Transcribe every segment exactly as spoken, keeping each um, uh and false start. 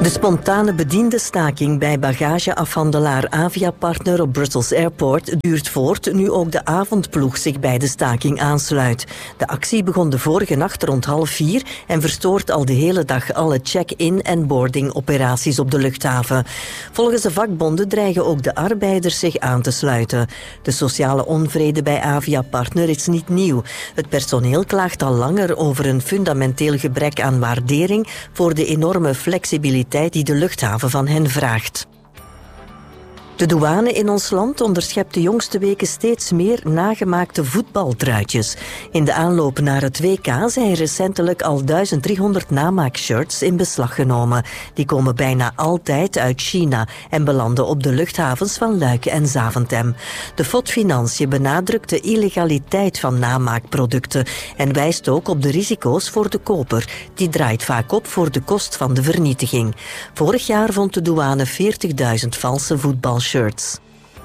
De spontane bediendenstaking bij bagageafhandelaar Aviapartner op Brussels Airport duurt voort, nu ook de avondploeg zich bij de staking aansluit. De actie begon de vorige nacht rond half vier en verstoort al de hele dag alle check-in- en boarding-operaties op de luchthaven. Volgens de vakbonden dreigen ook de arbeiders zich aan te sluiten. De sociale onvrede bij Aviapartner is niet nieuw. Het personeel klaagt al langer over een fundamenteel gebrek aan waardering voor de enorme flexibiliteit die de luchthaven van hen vraagt. De douane in ons land onderschept de jongste weken steeds meer nagemaakte voetbaltruitjes. In de aanloop naar het W K zijn recentelijk al duizend driehonderd namaakshirts in beslag genomen. Die komen bijna altijd uit China en belanden op de luchthavens van Luik en Zaventem. De F O D Financiën benadrukt de illegaliteit van namaakproducten en wijst ook op de risico's voor de koper. Die draait vaak op voor de kost van de vernietiging. Vorig jaar vond de douane veertigduizend valse voetbalshirts. Shirts.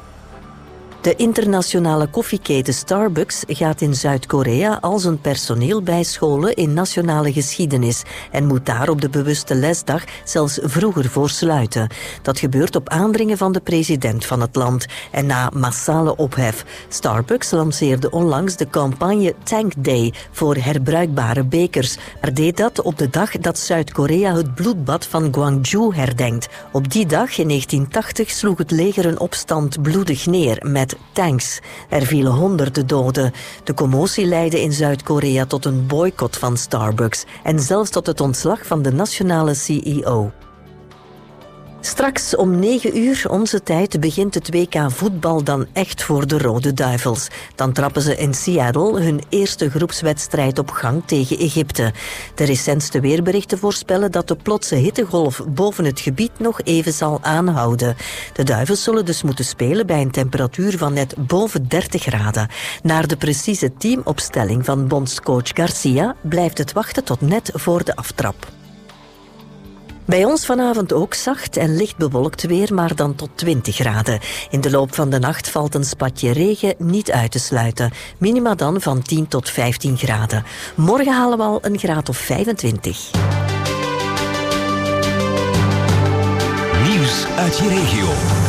De internationale koffieketen Starbucks gaat in Zuid-Korea al zijn personeel bijscholen in nationale geschiedenis en moet daar op de bewuste lesdag zelfs vroeger voor sluiten. Dat gebeurt op aandringen van de president van het land en na massale ophef. Starbucks lanceerde onlangs de campagne Tank Day voor herbruikbare bekers, maar deed dat op de dag dat Zuid-Korea het bloedbad van Gwangju herdenkt. Op die dag in negentien tachtig sloeg het leger een opstand bloedig neer met tanks. Er vielen honderden doden. De commotie leidde in Zuid-Korea tot een boycott van Starbucks en zelfs tot het ontslag van de nationale C E O. Straks om negen uur onze tijd begint het W K voetbal dan echt voor de Rode Duivels. Dan trappen ze in Seattle hun eerste groepswedstrijd op gang tegen Egypte. De recentste weerberichten voorspellen dat de plotse hittegolf boven het gebied nog even zal aanhouden. De Duivels zullen dus moeten spelen bij een temperatuur van net boven dertig graden. Naar de precieze teamopstelling van bondscoach Garcia blijft het wachten tot net voor de aftrap. Bij ons vanavond ook zacht en licht bewolkt weer, maar dan tot twintig graden. In de loop van de nacht valt een spatje regen niet uit te sluiten. Minima dan van tien tot vijftien graden. Morgen halen we al een graad of vijfentwintig. Nieuws uit je regio.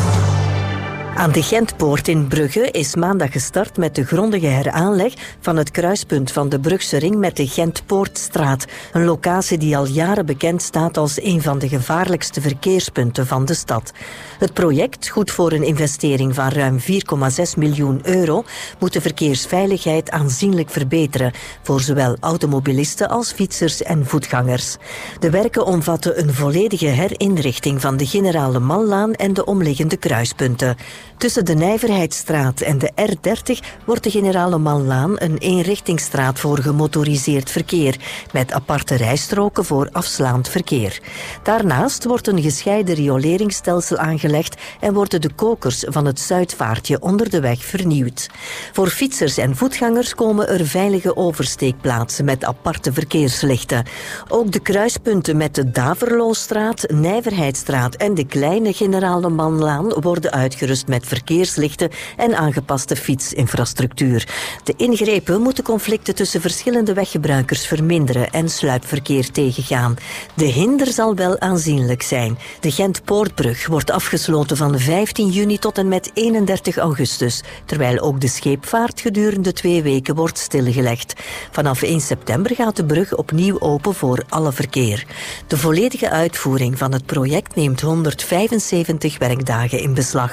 Aan de Gentpoort in Brugge is maandag gestart met de grondige heraanleg van het kruispunt van de Brugse ring met de Gentpoortstraat. Een locatie die al jaren bekend staat als een van de gevaarlijkste verkeerspunten van de stad. Het project, goed voor een investering van ruim vier komma zes miljoen euro, moet de verkeersveiligheid aanzienlijk verbeteren voor zowel automobilisten als fietsers en voetgangers. De werken omvatten een volledige herinrichting van de Generale Mallaan en de omliggende kruispunten. Tussen de Nijverheidsstraat en de R dertig wordt de Generale Mallaan een eenrichtingsstraat voor gemotoriseerd verkeer, met aparte rijstroken voor afslaand verkeer. Daarnaast wordt een gescheiden rioleringsstelsel aangelegd en worden de kokers van het Zuidvaartje onder de weg vernieuwd. Voor fietsers en voetgangers komen er veilige oversteekplaatsen met aparte verkeerslichten. Ook de kruispunten met de Daverloostraat, Nijverheidsstraat en de kleine Generale Mallaan worden uitgerust met verkeerslichten en aangepaste fietsinfrastructuur. De ingrepen moeten conflicten tussen verschillende weggebruikers verminderen en sluipverkeer tegengaan. De hinder zal wel aanzienlijk zijn. De Gentpoortbrug wordt afgesloten van vijftien juni tot en met eenendertig augustus, terwijl ook de scheepvaart gedurende twee weken wordt stilgelegd. Vanaf één september gaat de brug opnieuw open voor alle verkeer. De volledige uitvoering van het project neemt honderdvijfenzeventig werkdagen in beslag.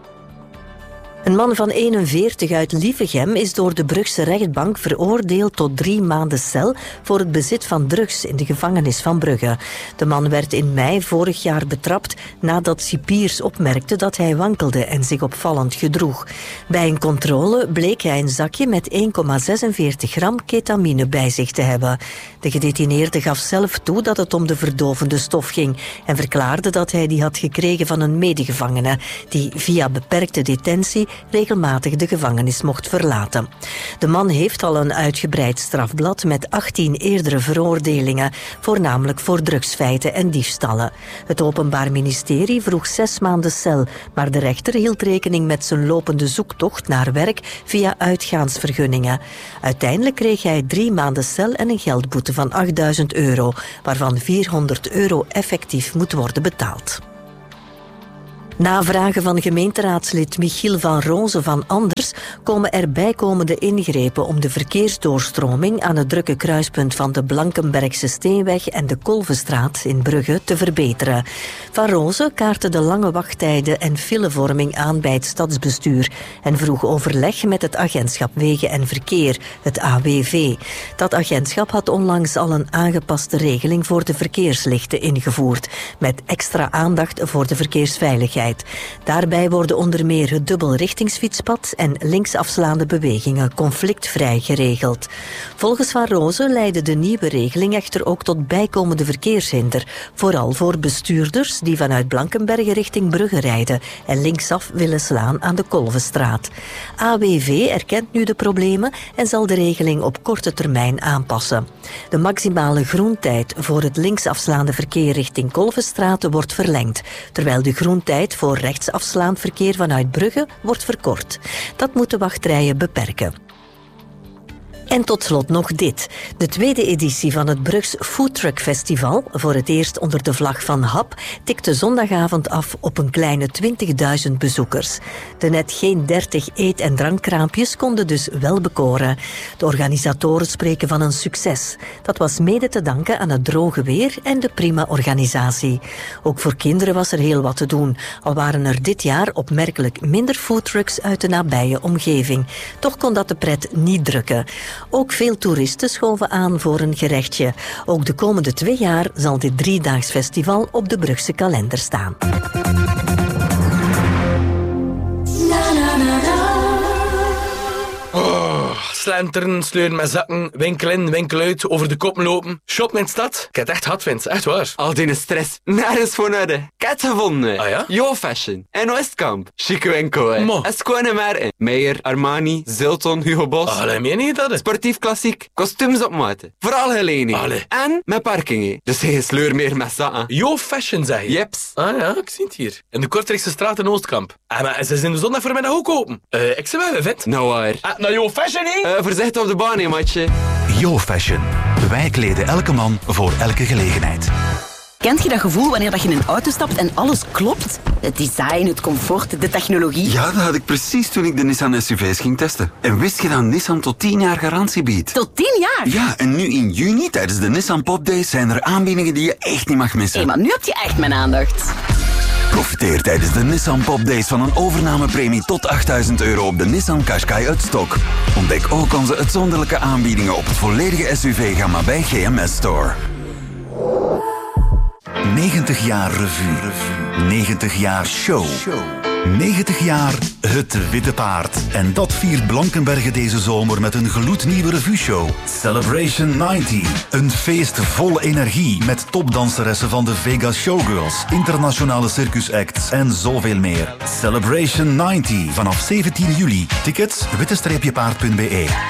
Een man van eenenveertig uit Lievegem is door de Brugse rechtbank veroordeeld tot drie maanden cel voor het bezit van drugs in de gevangenis van Brugge. De man werd in mei vorig jaar betrapt nadat cipiers opmerkten dat hij wankelde en zich opvallend gedroeg. Bij een controle bleek hij een zakje met één komma zesenveertig gram ketamine bij zich te hebben. De gedetineerde gaf zelf toe dat het om de verdovende stof ging en verklaarde dat hij die had gekregen van een medegevangene die via beperkte detentie regelmatig de gevangenis mocht verlaten. De man heeft al een uitgebreid strafblad met achttien eerdere veroordelingen, voornamelijk voor drugsfeiten en diefstallen. Het Openbaar Ministerie vroeg zes maanden cel, maar de rechter hield rekening met zijn lopende zoektocht naar werk via uitgaansvergunningen. Uiteindelijk kreeg hij drie maanden cel en een geldboete van achtduizend euro, waarvan vierhonderd euro effectief moet worden betaald. Na vragen van gemeenteraadslid Michiel van Rozen van Anders komen er bijkomende ingrepen om de verkeersdoorstroming aan het drukke kruispunt van de Blankenbergse Steenweg en de Kolvestraat in Brugge te verbeteren. Van Rozen kaartte de lange wachttijden en filevorming aan bij het stadsbestuur en vroeg overleg met het agentschap Wegen en Verkeer, het A W V. Dat agentschap had onlangs al een aangepaste regeling voor de verkeerslichten ingevoerd, met extra aandacht voor de verkeersveiligheid. Daarbij worden onder meer het dubbelrichtingsfietspad en linksafslaande bewegingen conflictvrij geregeld. Volgens Van Rozen leidde de nieuwe regeling echter ook tot bijkomende verkeershinder, vooral voor bestuurders die vanuit Blankenberge richting Brugge rijden en linksaf willen slaan aan de Kolvestraat. A W V erkent nu de problemen en zal de regeling op korte termijn aanpassen. De maximale groentijd voor het linksafslaande verkeer richting Kolvestraat wordt verlengd, terwijl de groentijd voor rechtsafslaand verkeer vanuit Brugge wordt verkort. Dat moet de wachtrijen beperken. En tot slot nog dit. De tweede editie van het Brugs Foodtruck Festival, voor het eerst onder de vlag van H A P, tikte zondagavond af op een kleine twintigduizend bezoekers. De net geen dertig eet- en drankkraampjes konden dus wel bekoren. De organisatoren spreken van een succes. Dat was mede te danken aan het droge weer en de prima organisatie. Ook voor kinderen was er heel wat te doen, al waren er dit jaar opmerkelijk minder foodtrucks uit de nabije omgeving. Toch kon dat de pret niet drukken. Ook veel toeristen schoven aan voor een gerechtje. Ook de komende twee jaar zal dit driedaags festival op de Brugse kalender staan. Oh, slenteren, sleuren met zakken, winkel in, winkel uit, over de koppen lopen. Shop in de stad. Ik heb het echt hard, Vince. Echt waar. Al die stress, nergens voor nodig. Ik heb het gevonden. Ah ja? Yo Fashion. En Oostkamp. Chique winkel, hè. Mo. En schone merken. Meijer, Armani, Zilton, Hugo Boss. Allee, meen je dat? Sportief klassiek. Kostuums op maat. Vooral gelening. Allee. En met parking, hè. Dus geen sleur meer met zakken. Yo Fashion, zeg je? Jeps. Ah ja, ik zie het hier. In de Kortrijkse straat in Oostkamp. Ah, maar ze zijn de zondag voormiddag ook open. Uh, ik zou wel vet. Nou waar. Ah, nou Yo Fashion, hè? Uh, voorzichtig op de baan, hè, matje. Yo Fashion. Wij kleden elke man voor elke gelegenheid. Kent je dat gevoel wanneer je in een auto stapt en alles klopt? Het design, het comfort, de technologie. Ja, dat had ik precies toen ik de Nissan S U V's ging testen. En wist je dat Nissan tot tien jaar garantie biedt? Tot tien jaar? Ja, en nu in juni tijdens de Nissan Pop Days zijn er aanbiedingen die je echt niet mag missen. Hé, maar nu heb je echt mijn aandacht. Profiteer tijdens de Nissan Pop Days van een overnamepremie tot achtduizend euro op de Nissan Qashqai uit stok. Ontdek ook onze uitzonderlijke aanbiedingen op het volledige S U V-gamma bij G M S Store. negentig jaar revue. negentig jaar show. negentig jaar Het Witte Paard. En dat viert Blankenberge deze zomer met een gloednieuwe revue-show. Celebration negentig. Een feest vol energie met topdanseressen van de Vegas Showgirls, internationale circusacts en zoveel meer. Celebration negentig vanaf zeventien juli. Tickets witte-paard punt be.